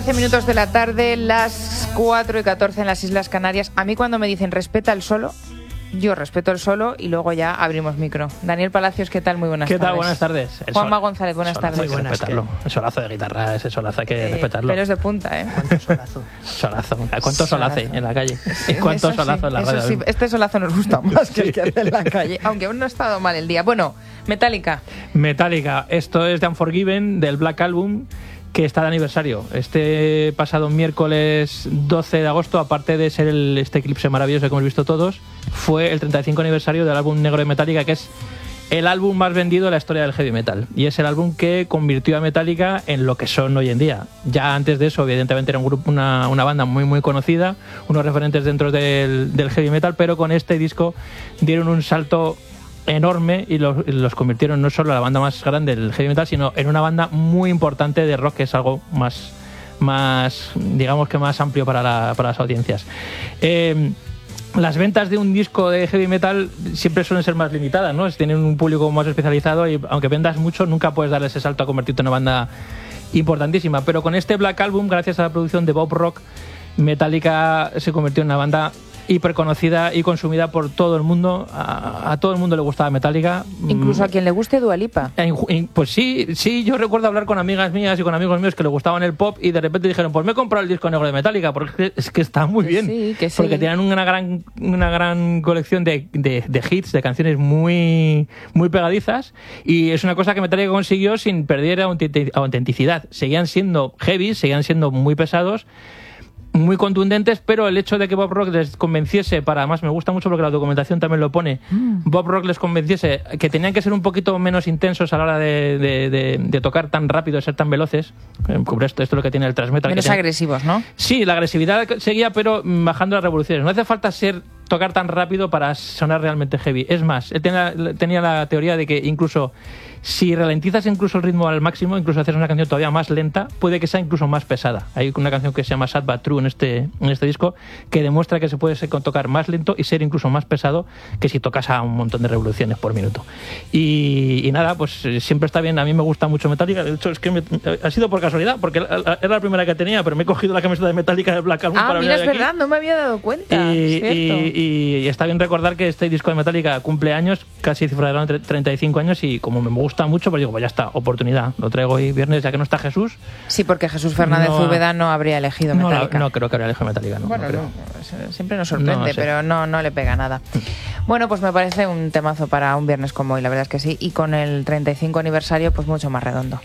15 minutos de la tarde, las 4:14 en las Islas Canarias. A mí cuando me dicen respeta el solo, yo respeto el solo y luego ya abrimos micro. Daniel Palacios, ¿qué tal? Muy buenas tardes. ¿Qué tal? Buenas tardes. Juanma González, buenas tardes. Muy buenas, respetarlo. El solazo de guitarra, ese solazo hay que respetarlo. Pelos de punta, ¿eh? ¿Cuánto solazo? Solazo. ¿Cuánto solace en la calle? Sí, ¿Cuánto solazo en la radio? Sí, este solazo nos gusta más que el que hace en la calle, aunque aún no ha estado mal el día. Bueno, Metallica. Esto es de Unforgiven, del Black Album, que está de aniversario. Este pasado miércoles 12 de agosto, aparte de ser este eclipse maravilloso que hemos visto todos, fue el 35 aniversario del álbum negro de Metallica, que es el álbum más vendido de la historia del heavy metal. Y es el álbum que convirtió a Metallica en lo que son hoy en día. Ya antes de eso, evidentemente, era un grupo, una banda muy, muy conocida, unos referentes dentro del heavy metal, pero con este disco dieron un salto enorme y los convirtieron no solo en la banda más grande del heavy metal, sino en una banda muy importante de rock, que es algo más digamos que más amplio para las audiencias. Las ventas de un disco de heavy metal siempre suelen ser más limitadas, ¿no? Tienen un público más especializado y aunque vendas mucho, nunca puedes dar ese salto a convertirte en una banda importantísima. Pero con este Black Album, gracias a la producción de Bob Rock, Metallica se convirtió en una banda hiper conocida y consumida por todo el mundo. A todo el mundo le gustaba Metallica. Incluso a quien le guste Dua Lipa. Pues sí, yo recuerdo hablar con amigas mías y con amigos míos que le gustaban el pop y de repente dijeron, pues me he comprado el disco negro de Metallica porque es que está muy bien. Sí, que sí. Porque tienen una gran colección de hits, de canciones muy, muy pegadizas, y es una cosa que Metallica consiguió sin perder autenticidad. Seguían siendo heavy, seguían siendo muy pesados, muy contundentes, pero el hecho de que Bob Rock les convenciese, además me gusta mucho porque la documentación también lo pone, Bob Rock les convenciese que tenían que ser un poquito menos intensos a la hora de tocar tan rápido, de ser tan veloces. Esto es lo que tiene el thrash metal. Menos agresivos, ¿no? Sí, la agresividad seguía, pero bajando las revoluciones. No hace falta tocar tan rápido para sonar realmente heavy. Es más, él tenía la teoría de que incluso si ralentizas incluso el ritmo al máximo, incluso haces una canción todavía más lenta, puede que sea incluso más pesada. Hay una canción que se llama Sad But True en este disco que demuestra que se puede tocar más lento y ser incluso más pesado que si tocas a un montón de revoluciones por minuto. Y nada, pues siempre está bien. A mí me gusta mucho Metallica. De hecho, es que ha sido por casualidad, porque era la primera que tenía, pero me he cogido la camiseta de Metallica de Black Album para mira, es venir aquí. verdad, no me había dado cuenta. Y está bien recordar que este disco de Metallica cumple años, casi cifrará entre 35 años, y como me gusta mucho, pues digo, pues ya está, oportunidad. Lo traigo hoy viernes, ya que no está Jesús. Sí, porque Jesús Fernández Úbeda no habría elegido Metallica. No creo que habría elegido Metallica, no. Bueno, no siempre nos sorprende, sé. pero no le pega nada. Bueno, pues me parece un temazo para un viernes como hoy, la verdad es que sí. Y con el 35 aniversario, pues mucho más redondo.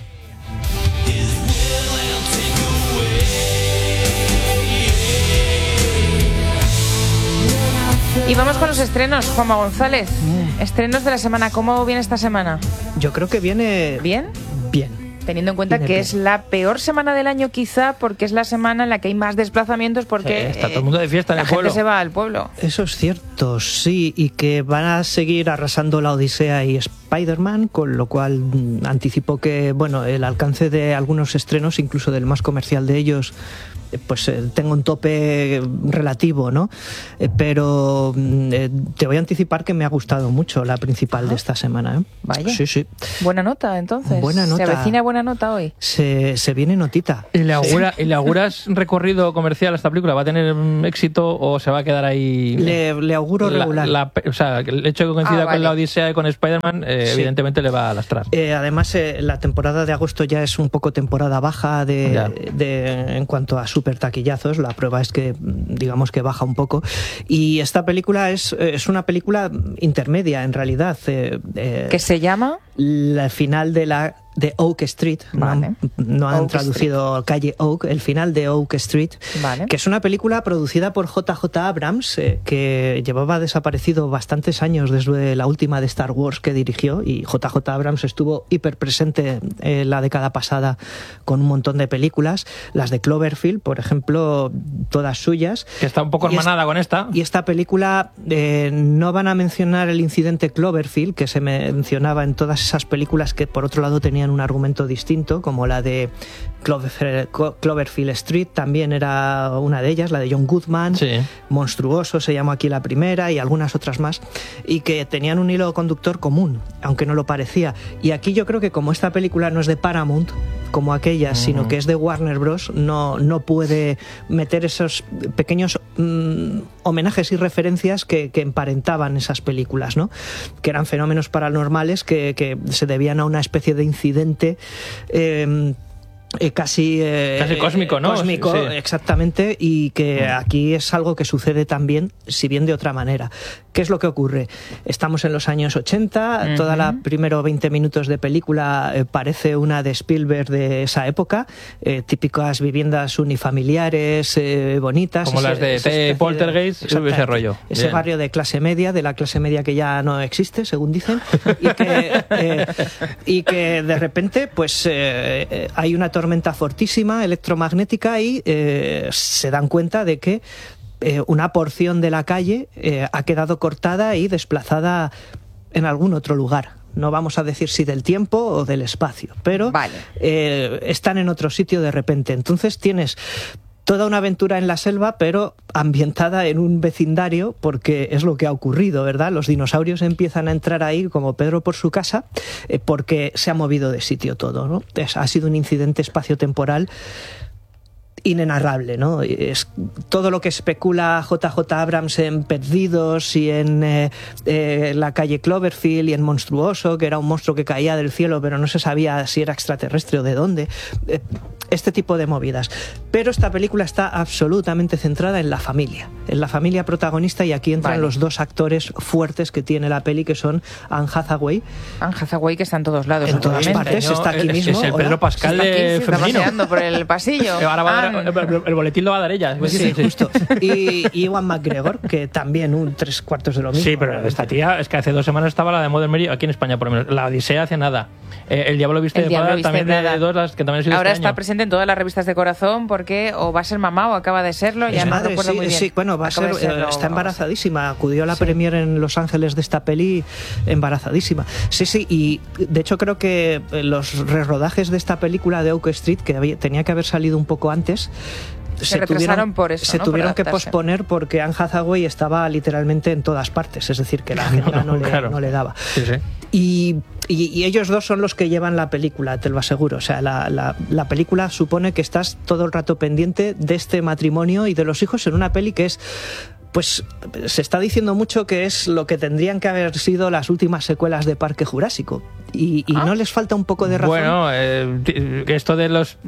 Y vamos con los estrenos, Juanma González. Estrenos de la semana. ¿Cómo viene esta semana? Yo creo que viene... ¿Bien? Bien. Teniendo en cuenta que es la peor semana del año quizá, porque es la semana en la que hay más desplazamientos, porque está todo el mundo de fiesta en el pueblo. La gente se va al pueblo. Eso es cierto, sí, y que van a seguir arrasando la Odisea y Spider-Man, con lo cual anticipo que, bueno, el alcance de algunos estrenos, incluso del más comercial de ellos, pues tengo un tope relativo, ¿no? Pero te voy a anticipar que me ha gustado mucho la principal de esta semana, ¿eh? Vaya. Sí. Buena nota, entonces. Buena nota. ¿Se avecina buena nota hoy? Se viene notita. ¿Y le auguras recorrido comercial a esta película? ¿Va a tener éxito o se va a quedar ahí? Le auguro regular. O sea, el hecho de que coincida con la Odisea y con Spider-Man, evidentemente le va a lastrar. Además, la temporada de agosto ya es un poco temporada baja en cuanto a super taquillazos. La prueba es que, digamos, que baja un poco. Y esta película es una película intermedia, en realidad. ¿Qué se llama? La final de Oak Street, vale. no han Oak traducido Street. Calle Oak, el final de Oak Street, vale. Que es una película producida por JJ Abrams, que llevaba desaparecido bastantes años desde la última de Star Wars que dirigió, y JJ Abrams estuvo hiper presente la década pasada con un montón de películas, las de Cloverfield, por ejemplo, todas suyas. Que está un poco hermanada con esta. Y esta película no van a mencionar el incidente Cloverfield, que se mencionaba en todas esas películas que por otro lado tenían un argumento distinto, como la de Cloverfield Street, también era una de ellas, la de John Goodman, sí. Monstruoso se llamó aquí la primera, y algunas otras más, y que tenían un hilo conductor común, aunque no lo parecía. Y aquí yo creo que como esta película no es de Paramount, como aquellas, sino que es de Warner Bros., no puede meter esos pequeños homenajes y referencias que emparentaban esas películas, ¿no? Que eran fenómenos paranormales que se debían a una especie de incidente casi cósmico, ¿no? Cósmico, sí. Exactamente, y que aquí es algo que sucede también, si bien de otra manera. ¿Qué es lo que ocurre? Estamos en los años 80, toda la primero 20 minutos de película parece una de Spielberg de esa época, típicas viviendas unifamiliares, bonitas. Como las de Poltergeist, ese rollo. Ese Bien. barrio de clase media que ya no existe, según dicen, y que de repente pues hay una tormenta fortísima electromagnética y se dan cuenta de que una porción de la calle ha quedado cortada y desplazada en algún otro lugar. No vamos a decir si del tiempo o del espacio, pero están en otro sitio de repente. Entonces tienes toda una aventura en la selva, pero ambientada en un vecindario, porque es lo que ha ocurrido, ¿verdad? Los dinosaurios empiezan a entrar ahí como Pedro por su casa, porque se ha movido de sitio todo, ¿no? Ha sido un incidente espaciotemporal inenarrable, ¿no? Es todo lo que especula JJ Abrams en Perdidos y en la calle Cloverfield y en Monstruoso, que era un monstruo que caía del cielo pero no se sabía si era extraterrestre o de dónde, este tipo de movidas. Pero esta película está absolutamente centrada en la familia protagonista, y aquí entran los dos actores fuertes que tiene la peli, que son Anne Hathaway. Anne Hathaway, que está en todos lados. En todas partes, está aquí mismo. Es el Pedro Pascal de femenino. Está paseando por el pasillo. Ahora el boletín lo va a dar ella. Sí, justo. Y Ewan McGregor, que también un 3/4 de lo mismo. Sí, pero esta tía, es que hace 2 semanas estaba la de Mother Mary, aquí en España por lo menos. La Odisea hace nada. El Diablo Viste de Prada también de dos, las que también ha sido ahora este está año. presente en todas las revistas de corazón, porque o va a ser mamá o acaba de serlo, ya es no madre, recuerdo muy bien. Sí, bueno, va a ser, está embarazadísima. Acudió a la premier en Los Ángeles de esta peli embarazadísima. Sí, y de hecho creo que los rerodajes de esta película de Oak Street, que tenía que haber salido un poco antes, se retrasaron por eso, se tuvieron que posponer porque Anne Hathaway estaba literalmente en todas partes, es decir, que la agenda no le daba. Sí. Y ellos dos son los que llevan la película, te lo aseguro. O sea, la película supone que estás todo el rato pendiente de este matrimonio y de los hijos en una peli que es... Pues se está diciendo mucho que es lo que tendrían que haber sido las últimas secuelas de Parque Jurásico. Y no les falta un poco de razón. Bueno, esto de los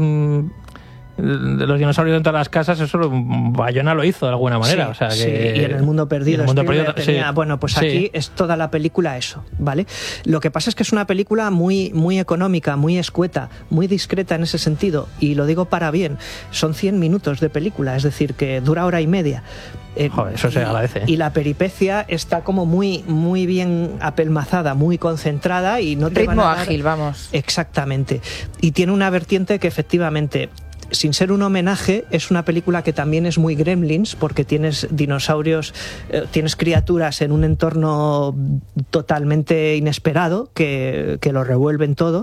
dinosaurios dentro de las casas, eso Bayona lo hizo de alguna manera. Sí, o sea, sí, y en El Mundo Perdido. Sí. Bueno, pues aquí es toda la película eso, ¿vale? Lo que pasa es que es una película muy, muy económica, muy escueta, muy discreta en ese sentido, y lo digo para bien. Son 100 minutos de película, es decir, que dura 1 hora y media. Joder, eso se agradece. Y la peripecia está como muy, muy bien apelmazada, muy concentrada, y no te ritmo van a dar... ágil, vamos. Exactamente. Y tiene una vertiente que efectivamente, sin ser un homenaje, es una película que también es muy Gremlins, porque tienes dinosaurios, tienes criaturas en un entorno totalmente inesperado que lo revuelven todo,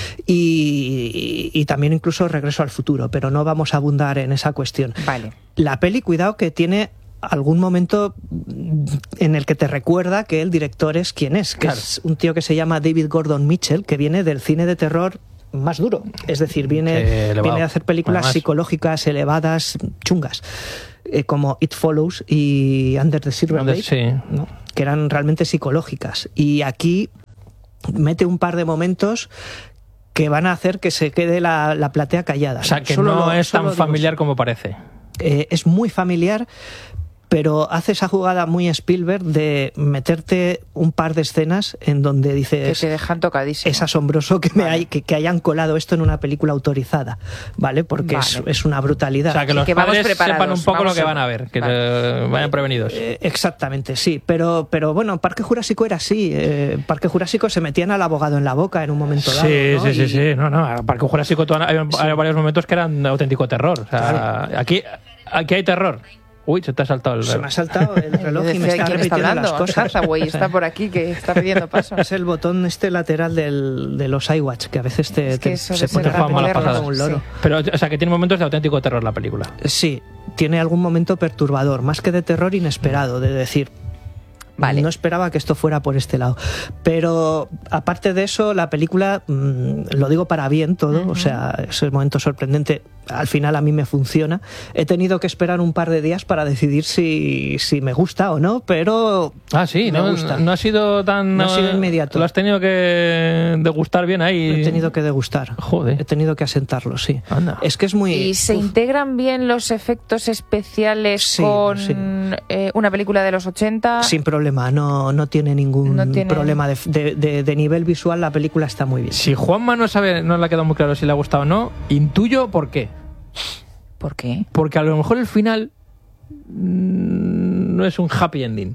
y también incluso Regreso al Futuro, pero no vamos a abundar en esa cuestión. Vale. La peli, cuidado, que tiene algún momento en el que te recuerda que el director es quien es, que es un tío que se llama David Gordon Mitchell, que viene del cine de terror más duro, es decir, viene a hacer películas psicológicas elevadas, chungas, como It Follows y Under the Silver Lake, ¿no? Que eran realmente psicológicas, y aquí mete un par de momentos que van a hacer que se quede la platea callada. O sea, que no es tan familiar como parece. Es muy familiar, pero hace esa jugada muy Spielberg de meterte un par de escenas en donde dices... Que te dejan tocadísimo. Es asombroso que hayan colado esto en una película autorizada, ¿vale? Porque es una brutalidad. O sea, que los padres sepan un poco lo que van a ver, que vayan prevenidos. Exactamente, sí. Pero bueno, Parque Jurásico era así. Parque Jurásico se metían al abogado en la boca en un momento dado. Sí. No, Parque Jurásico hay varios momentos que eran de auténtico terror. O sea, claro. Aquí hay terror. Uy, se te ha saltado el reloj. Se me ha saltado el reloj y me está repitiendo las cosas. Hathaway está por aquí, que está pidiendo paso. Es el botón lateral de los iWatch, que a veces se pone como un loro. Sí. Pero, o sea, que tiene momentos de auténtico terror la película. Sí, tiene algún momento perturbador, más que de terror inesperado, de decir... Vale. No esperaba que esto fuera por este lado. Pero aparte de eso, la película, lo digo para bien todo, o sea, ese momento sorprendente, al final a mí me funciona. He tenido que esperar un par de días para decidir si me gusta o no, pero sí, me gusta. No ha sido tan... No ha sido inmediato. Lo has tenido que degustar bien ahí. He tenido que degustar. Joder. He tenido que asentarlo, sí. Anda. Es que es muy... ¿Y se integran bien los efectos especiales Sí, con sí. Una película de los 80? Sin problema, no tiene ningún problema de nivel visual, la película está muy bien. Si Juanma no le ha quedado muy claro si le ha gustado o no, intuyo por qué. ¿Por qué? Porque a lo mejor el final no es un happy ending.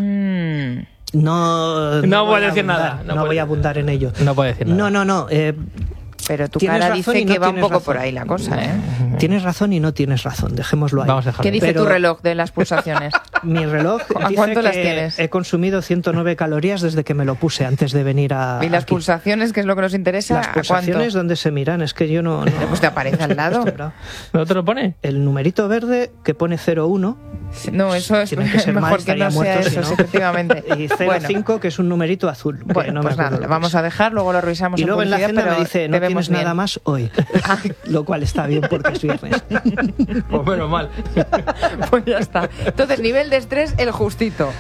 No voy a decir nada. No voy a abundar en ello. No puedo decir nada. No. Pero tu Tienes cara razón dice y no que va un tienes poco razón. por ahí la cosa, ¿eh? Tienes razón y no tienes razón, dejémoslo ahí. Vamos a dejarlo ¿Qué ahí. dice Pero- tu reloj de las pulsaciones? Mi reloj ¿A dice cuánto que las tienes? he consumido 109 calorías desde que me lo puse antes de venir a ¿Y las aquí. pulsaciones, que es lo que nos interesa? Las ¿A pulsaciones, cuánto? ¿dónde se miran? Es que yo no... Pues te aparece al lado. Estoy bravo. ¿No te lo pone? El numerito verde que pone 01 No, eso es Tiene que ser mejor más, que no estaría sea muerto si eso, no. sí, efectivamente. y 05 que es un numerito azul. que Bueno, no me pues nada, acuerdo lo lo vamos que a dejar, luego lo revisamos es. Y luego en la publicidad, agenda me pero dice, te no vemos tienes nada bien. más hoy. Lo cual está bien porque es viernes. Pues menos mal. Pues ya está. Entonces, nivel de estrés, el justito.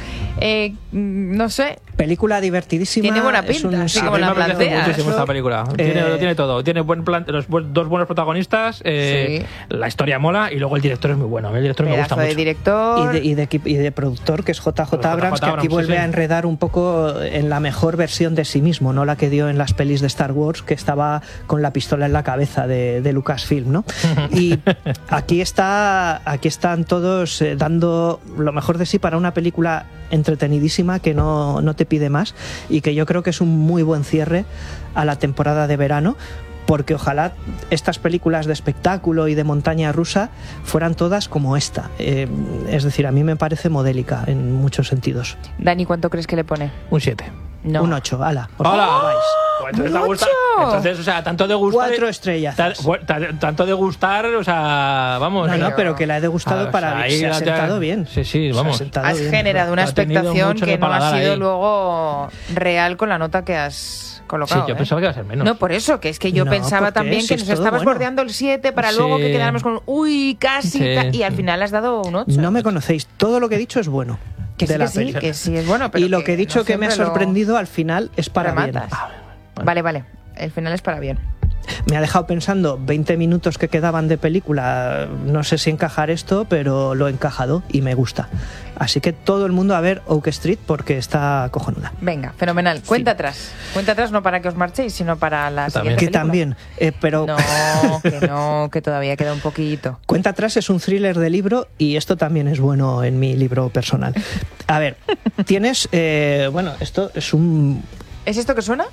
No sé. Película divertidísima. Tiene buena es pinta, así A como mí la me apetece planteas. muchísimo esta película. Tiene todo. Tiene dos buenos protagonistas, Sí. la historia mola y luego el director es muy bueno. El director me gusta Pedazo de mucho. director. Y de productor, que es JJ Abrams, que aquí Abrams, vuelve sí. a enredar un poco en la mejor versión de sí mismo, no la que dio en las pelis de Star Wars, que estaba con la pistola en la cabeza de Lucasfilm, ¿no? Y aquí están todos dando lo mejor de sí para una película entretenidísima que no te pide más y que yo creo que es un muy buen cierre a la temporada de verano, porque ojalá estas películas de espectáculo y de montaña rusa fueran todas como esta. Es decir, a mí me parece modélica en muchos sentidos. Dani, ¿cuánto crees que le pone? Un 7. No. Un 8, ala. por ¡Hola! favor, vais. Pues entonces te ¿Un gusta. 8? Entonces, o sea, tanto de gustar. 4 estrellas. Tanto de gustar, o sea, vamos. No, pero que la he degustado para... ahí se ha ya- sentado bien. Sí, vamos. Se ha sentado Has bien. generado una Ha tenido expectación mucho en que el no ha paladar sido ahí. luego real con la nota que has colocado. Sí, yo ¿eh? pensaba que iba a ser menos. No, por eso, que es que yo No, pensaba ¿por qué? también Si que es nos todo estabas bueno. bordeando el 7 para Sí. luego que quedáramos con uy, casi, Sí. y al final has dado un 8. No me conocéis. Todo lo que he dicho es bueno. que de sí, la que sí, peli. que sí es bueno, pero Y lo que he dicho no que me ha siempre lo sorprendido al final es para bien. rematas. Bueno. Vale, el final es para bien. Me ha dejado pensando 20 minutos que quedaban de película. No sé si encajar esto, pero lo he encajado y me gusta. Así que todo el mundo a ver Oak Street porque está cojonuda. Venga, fenomenal. Cuenta atrás. Cuenta atrás no para que os marchéis, sino para la También. siguiente Que película. también, pero No, que todavía queda un poquito. Cuenta atrás es un thriller de libro y esto también es bueno en mi libro personal. A ver, tienes, bueno, esto es un... ¿Es esto que suena?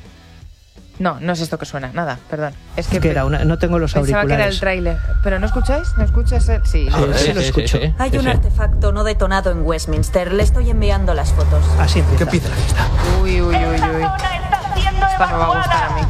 No, no es esto que suena, nada, perdón. Es que ¿Qué era? No tengo los pensaba que era el auriculares. tráiler. ¿Pero no escucháis? ¿No escuchas? Sí. Sí, lo escucho. Hay un artefacto no detonado en Westminster. Le estoy enviando las fotos. Así empieza. ¿Qué empieza la fiesta? Uy. Esta me va a gustar a mí.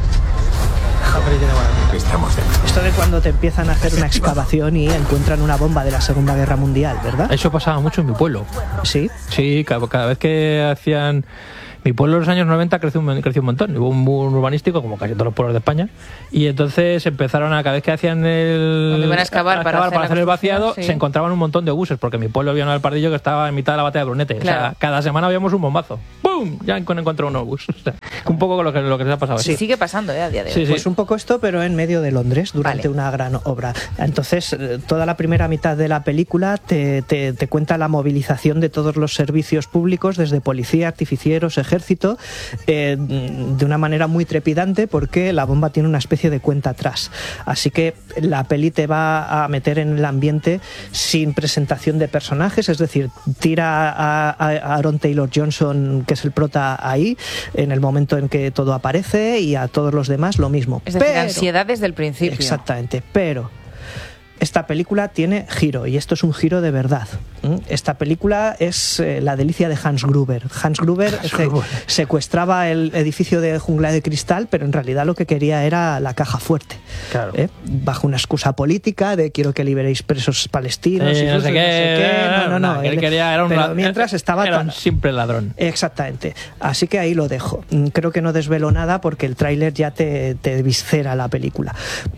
Esto de cuando te empiezan a hacer una excavación y encuentran una bomba de la Segunda Guerra Mundial, ¿verdad? Eso pasaba mucho en mi pueblo. Sí. Sí, cada vez que hacían... Mi pueblo en los años 90 creció un montón. Hubo un boom urbanístico, como casi todos los pueblos de España. Y entonces empezaron a, cada vez que hacían el... Cuando iban a excavar para hacer la hacer el vaciado, construcción, sí. se encontraban un montón de buses, porque mi pueblo había uno del Pardillo que estaba en mitad de la batalla de Brunete. Claro. O sea, cada semana habíamos un bombazo. ¡Pum! Ya encontró unos bus. O sea, un poco lo que se ha pasado. Sí. Sigue pasando a día de hoy. Sí, sí. Pues un poco esto, pero en medio de Londres, durante Vale. una gran obra. Entonces, toda la primera mitad de la película te cuenta la movilización de todos los servicios públicos, desde policía, artificieros, ejército, de una manera muy trepidante, porque la bomba tiene una especie de cuenta atrás. Así que la peli te va a meter en el ambiente sin presentación de personajes, es decir, tira a Aaron Taylor Johnson, que es el prota, ahí, en el momento en que todo aparece, y a todos los demás lo mismo. Es decir, Pero- ansiedad desde el principio. Exactamente, pero esta película tiene giro, y esto es un giro de verdad, Esta película es la delicia de Hans Gruber. Hans Gruber secuestraba el edificio de Jungla de Cristal, pero en realidad lo que quería era la caja fuerte. Claro. Bajo una excusa política de quiero que liberéis presos palestinos y no sé qué. No. Él quería, era un simple ladrón. Exactamente. Así que ahí lo dejo. Creo que no desvelo nada porque el tráiler ya te viscera la película.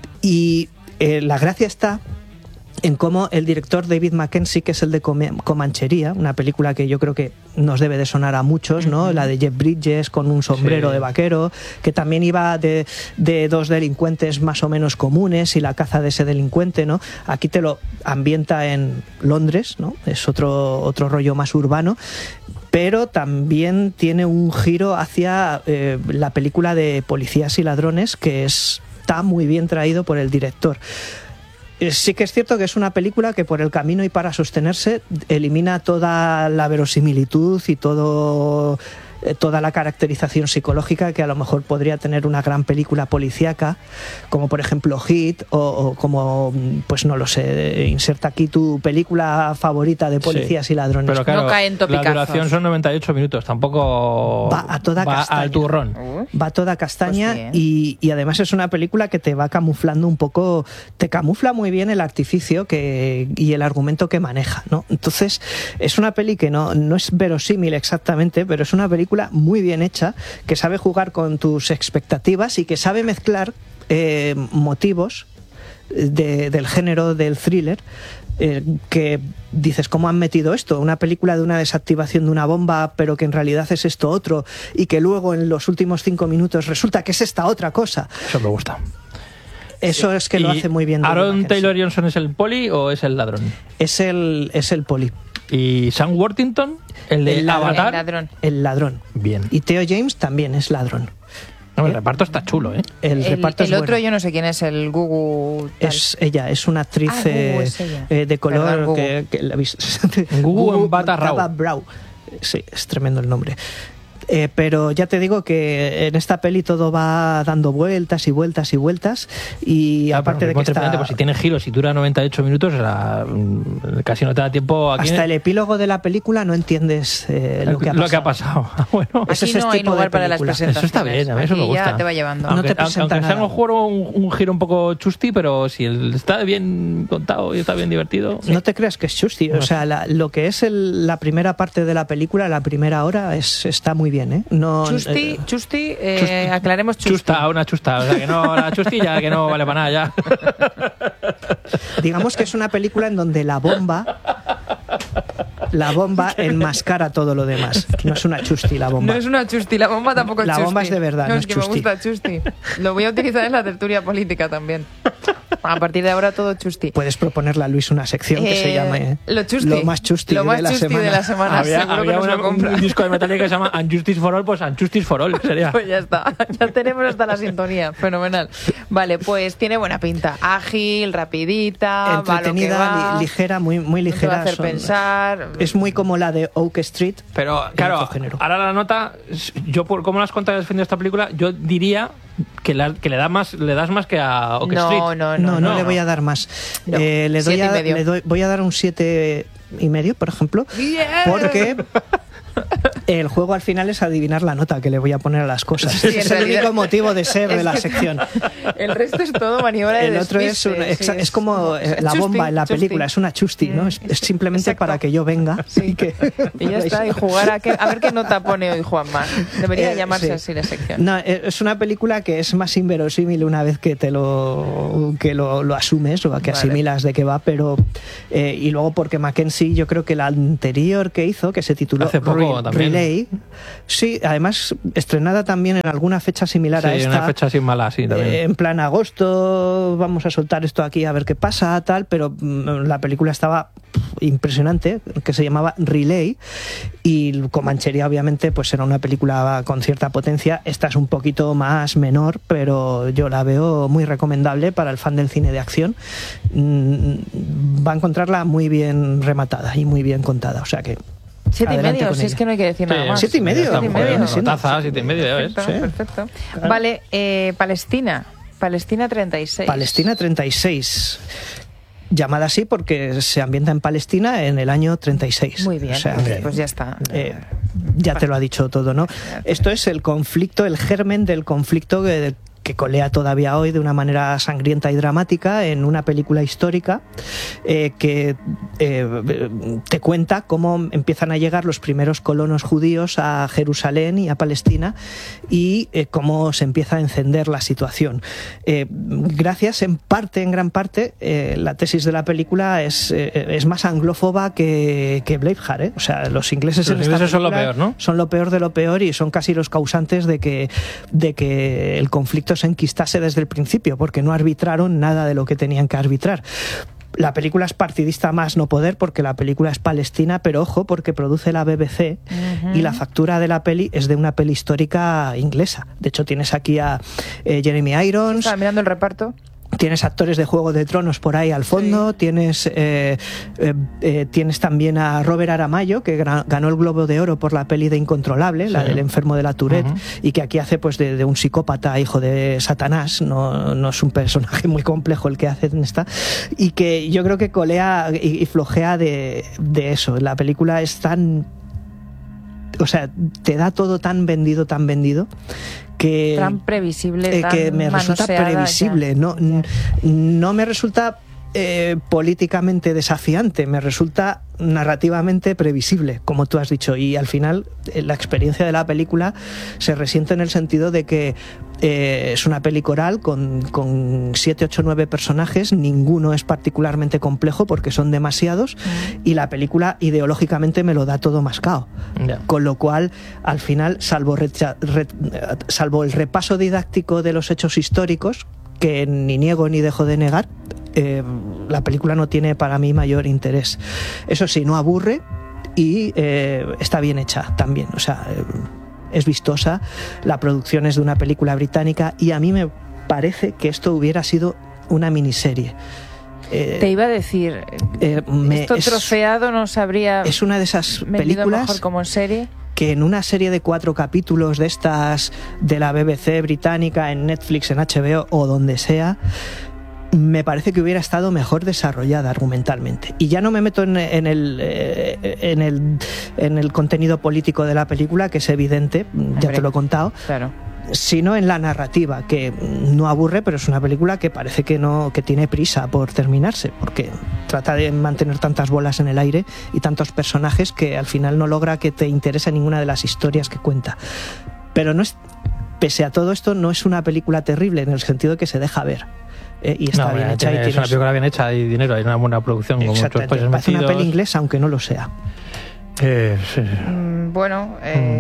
Y la gracia está en cómo el director David Mackenzie, que es el de Comanchería, una película que yo creo que nos debe de sonar a muchos, ¿no? La de Jeff Bridges con un sombrero de vaquero, que también iba de dos delincuentes más o menos comunes y la caza de ese delincuente, ¿no? Aquí te lo ambienta en Londres, ¿no? Es otro rollo más urbano, pero también tiene un giro hacia la película de Policías y Ladrones, que está muy bien traído por el director. Sí que es cierto que es una película que por el camino y para sostenerse elimina toda la verosimilitud y toda la caracterización psicológica que a lo mejor podría tener una gran película policíaca, como por ejemplo Hit, o como, pues no lo sé, inserta aquí tu película favorita de Policías y Ladrones. Pero claro, no cae en topicazos. La duración son 98 minutos, tampoco va a toda castaña. Al turrón. Va a toda castaña, pues y además es una película que te va camuflando un poco, te camufla muy bien el artificio y el argumento que maneja, ¿no? Entonces es una peli que no es verosímil exactamente, pero es una película muy bien hecha, que sabe jugar con tus expectativas y que sabe mezclar motivos del género del thriller, que dices, ¿cómo han metido esto? Una película de una desactivación de una bomba, pero que en realidad es esto otro, y que luego en los últimos 5 minutos resulta que es esta otra cosa. Eso me gusta. Eso es que lo hace muy bien. ¿Aaron Taylor Johnson es el poli o es el ladrón? Es el poli. ¿Y Sam Worthington? ¿El Avatar? El ladrón. Bien. Y Theo James también es ladrón. No, el reparto está chulo, ¿eh? El reparto es el otro bueno. yo no sé quién es, el Gugu tal. Es ella, es una actriz de color. Perdón, que la visto. Gugu Mbatha-Raw. Sí, es tremendo el nombre. Pero ya te digo que en esta peli todo va dando vueltas y vueltas y vueltas, y aparte de que pues si tiene giros y dura 98 minutos, casi no te da tiempo. Aquí hasta el epílogo de la película no entiendes lo que ha pasado. Bueno, aquí no hay lugar para las presentaciones. Eso está bien, a mí eso me gusta. Ya te va llevando. Aunque no te sea un giro un poco chusti, pero si está bien contado y está bien divertido. No te creas que es chusti, o sea, lo que es la primera parte de la película, la primera hora, está muy bien. No, Chusti, aclaremos Chusti. Una chusta, o sea que no, la chusti ya que no vale para nada ya. Digamos que es una película en donde la bomba enmascara todo lo demás. No es una chusti la bomba. No es una chusti, la bomba tampoco es la chusti. La bomba es de verdad, no es que chusti. Me gusta chusti. Lo voy a utilizar en la tertulia política también. A partir de ahora todo chusti. Puedes proponerle a Luis una sección que se llame lo más chusti de la semana. Había un disco de Metallica que se llama Unjustice for All, pues Unjustice for All sería. Pues ya está, ya tenemos hasta la sintonía, fenomenal. Vale, pues tiene buena pinta, ágil, rapidita, entretenida, ligera, muy ligera. No te va a hacer pensar. Es muy como la de Oak Street. Pero claro, ahora la nota, yo por cómo las contado defendiendo esta película, yo diría que le das más que a Oak Street. No le voy a dar más. No. Voy a dar un 7,5, por ejemplo, porque el juego al final es adivinar la nota que le voy a poner a las cosas. Sí, es el único motivo de ser de la sección. El resto es todo maniobra de despiste. El otro es como la bomba en la película, es una chusti, ¿no? Es simplemente para que yo venga. Sí. Y ya está, y jugar a ver qué nota pone hoy Juanma. Debería llamarse así la sección. No, es una película que es más inverosímil una vez que lo asumes o que asimilas de qué va, pero y luego porque Mackenzie, yo creo que la anterior que hizo, que se tituló hace poco Relay, sí, además estrenada también en alguna fecha similar a esta. Sí, una fecha así mala, sí, también. En plan agosto, vamos a soltar esto aquí a ver qué pasa, tal, pero la película estaba impresionante, que se llamaba Relay, y Comanchería obviamente pues era una película con cierta potencia. Esta es un poquito más menor, pero yo la veo muy recomendable para el fan del cine de acción. Va a encontrarla muy bien rematada y muy bien contada, o sea que 7,5, si es que no hay que decir nada más. 7,5. Taza, 7,5, ya ves. Perfecto. Claro. Vale, Palestina 36. Palestina 36. Llamada así porque se ambienta en Palestina en el año 36. Muy bien, o sea, pues ya está. Ya te lo ha dicho todo, ¿no? Esto es el conflicto, el germen del conflicto que colea todavía hoy de una manera sangrienta y dramática en una película histórica que te cuenta cómo empiezan a llegar los primeros colonos judíos a Jerusalén y a Palestina y cómo se empieza a encender la situación. Gracias, en gran parte, la tesis de la película es más anglófoba que Braveheart, ¿eh? O sea, los ingleses son lo peor, ¿no? Son lo peor de lo peor y son casi los causantes de que el conflicto se enquistase desde el principio, porque no arbitraron nada de lo que tenían que arbitrar. La película es partidista más no poder porque la película es palestina, pero ojo, porque produce la BBC y la factura de la peli es de una peli histórica inglesa. De hecho, tienes aquí a Jeremy Irons. Estaba mirando el reparto. Tienes actores de Juego de Tronos por ahí al fondo, sí. Tienes también a Robert Aramayo, que ganó el Globo de Oro por la peli de Incontrolable, sí. La del enfermo de la Tourette, y que aquí hace pues de un psicópata, hijo de Satanás, no es un personaje muy complejo el que hace en esta, y que yo creo que colea y flojea de eso. La película es tan... O sea, te da todo tan vendido, que tan previsible, que me resulta previsible, no me resulta políticamente desafiante, me resulta narrativamente previsible, como tú has dicho, y al final la experiencia de la película se resiente en el sentido de que es una peli coral con 7, 8, 9 personajes, ninguno es particularmente complejo porque son demasiados, y la película ideológicamente me lo da todo mascado, con lo cual al final, salvo el repaso didáctico de los hechos históricos, que ni niego ni dejo de negar, la película no tiene para mí mayor interés. Eso sí, no aburre y está bien hecha también, o sea, es vistosa, la producción es de una película británica y a mí me parece que esto hubiera sido una miniserie. Te iba a decir, esto troceado no sabría... Es una de esas películas mejor como en serie, que en una serie de 4 capítulos de estas de la BBC británica, en Netflix, en HBO o donde sea, me parece que hubiera estado mejor desarrollada argumentalmente. Y ya no me meto en el contenido político de la película, que es evidente, ya te lo he contado. Claro. Sino en la narrativa, que no aburre, pero es una película que parece que tiene prisa por terminarse, porque trata de mantener tantas bolas en el aire y tantos personajes que al final no logra que te interese ninguna de las historias que cuenta. Pero pese a todo esto, no es una película terrible en el sentido de que se deja ver. Y está bien hecha. Es una película bien hecha, hay dinero, hay una buena producción con muchos países metidos. Es una peli inglesa, aunque no lo sea. Sí. Bueno,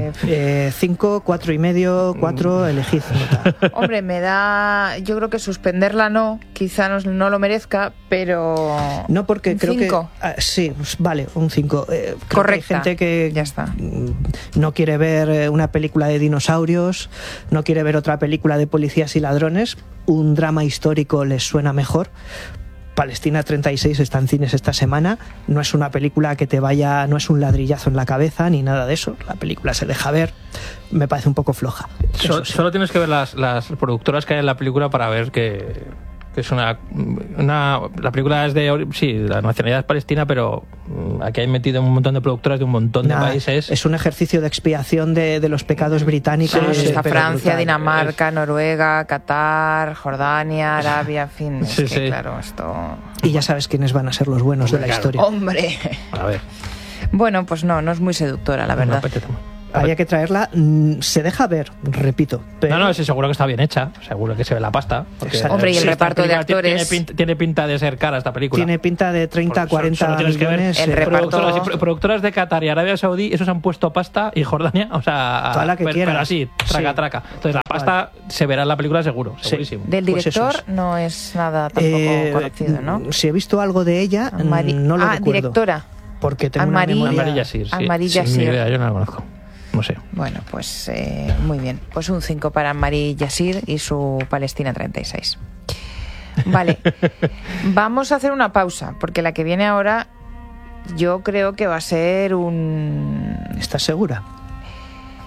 5, 4,5, 4, elegid nota. Hombre, yo creo que suspenderla quizá no lo merezca, pero no, porque creo 5. Que sí, pues vale, un 5. Correcta. Hay gente que ya está. No quiere ver una película de dinosaurios, no quiere ver otra película de policías y ladrones, un drama histórico les suena mejor. Palestina 36 está en cines esta semana, no es una película que no es un ladrillazo en la cabeza ni nada de eso, la película se deja ver, me parece un poco floja. Solo tienes que ver las productoras que hay en la película para ver que es la película es la nacionalidad es palestina, pero aquí hay metido un montón de productoras de un montón de países. Es un ejercicio de expiación de los pecados británicos. Sí, está Francia, brutal. Dinamarca, Noruega, Qatar, Jordania, Arabia, en fin. Claro, esto... Y ya sabes quiénes van a ser los buenos de la historia. ¡Hombre! A ver. Bueno, pues no es muy seductora, la verdad. Había que traerla, se deja ver, repito. Pero... No, sí, seguro que está bien hecha, seguro que se ve la pasta. Hombre, y el reparto de actores... Tiene pinta de ser cara esta película. Tiene pinta de 30, 40 millones. El reparto... Productoras de Qatar y Arabia Saudí, esos han puesto pasta, y Jordania, o sea... Toda la que quieras. Pero así, traca. Entonces la pasta se verá en la película seguro, segurísimo. Del director pues no es nada tampoco conocido, ¿no? Si he visto algo de ella, no lo recuerdo. Directora. Porque tengo una memoria... Anne-Marie Jazir, sí. Anne-Marie Jazir. Ni idea, yo no la conozco. No sé. Bueno, pues muy bien. Pues un 5 para Anne-Marie Jazir y su Palestina 36. Vale. Vamos a hacer una pausa, porque la que viene ahora yo creo que va a ser un... ¿Estás segura?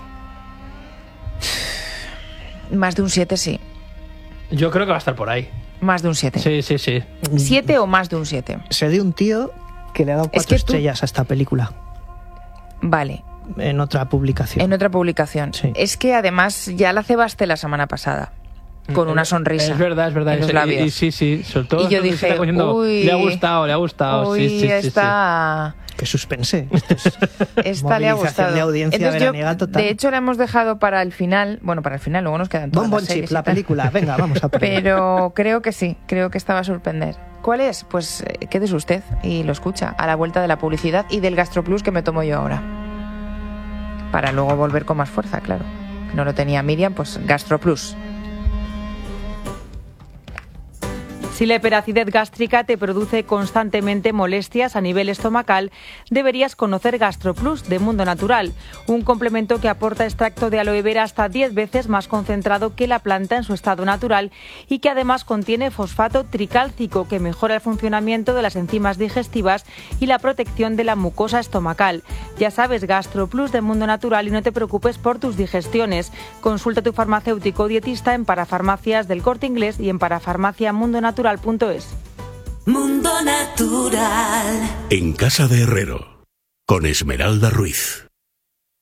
Más de un 7, sí. Yo creo que va a estar por ahí. Más de un 7. Sí. 7 o más de un 7. Sé de un tío que le ha dado 4 estrellas a esta película. Vale. En otra publicación. En otra publicación. Sí. Es que además ya la cebaste la semana pasada. Con una sonrisa. Es verdad. En los labios. Y sí, sobre todo. Y yo dije, uy, le ha gustado. Uy, sí. Qué suspense. Esta le ha gustado. De audiencia veraniega total. De hecho, la hemos dejado para el final. Bueno, para el final, luego nos quedan todas Bon las series Chip, la película. Venga, vamos a probar. Pero creo que sí, creo que esta va a sorprender. ¿Cuál es? Pues quédese usted y lo escucha a la vuelta de la publicidad y del GastroPlus que me tomo yo ahora. Para luego volver con más fuerza, claro. No lo tenía Miriam, pues GastroPlus. Si la hiperacidez gástrica te produce constantemente molestias a nivel estomacal, deberías conocer GastroPlus de Mundo Natural, un complemento que aporta extracto de aloe vera hasta 10 veces más concentrado que la planta en su estado natural y que además contiene fosfato tricálcico que mejora el funcionamiento de las enzimas digestivas y la protección de la mucosa estomacal. Ya sabes, GastroPlus de Mundo Natural y no te preocupes por tus digestiones. Consulta a tu farmacéutico o dietista en parafarmacias del Corte Inglés y en parafarmaciamundonatural.es. Mundo Natural. En Casa de Herrero, con Esmeralda Ruiz.